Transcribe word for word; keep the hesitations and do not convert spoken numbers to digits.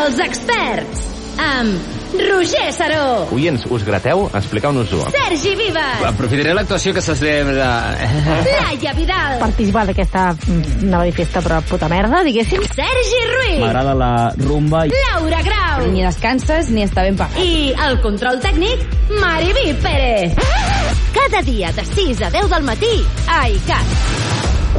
dels experts, amb Roger Saró. Oients, us grateu? Expliqueu-nos-ho. Sergi Vives. Aprofitaré l'actuació que se celebra. Laia Vidal. Participar d'aquesta nova festa però puta merda, diguéssim. Sergi Ruiz. M'agrada la rumba. Laura Grau. Ni descanses ni està ben pagat. I el control tècnic, Mariví Pérez. Cada dia de sis a deu del matí a ICAT.